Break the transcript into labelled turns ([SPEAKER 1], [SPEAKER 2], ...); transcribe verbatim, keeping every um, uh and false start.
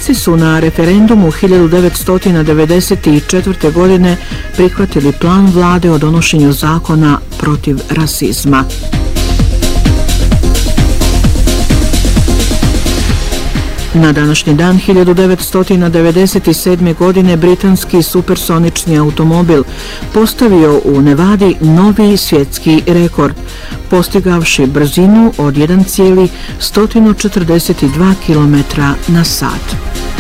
[SPEAKER 1] Britanci su na referendumu hiljadu devetsto devedeset četvrte. godine prihvatili plan vlade o donošenju zakona protiv rasizma. Na današnji dan hiljadu devetsto devedeset sedme. godine britanski supersonični automobil postavio u Nevadi novi svjetski rekord, postigavši brzinu od jedan zarez sto četrdeset dva kilometra na sat.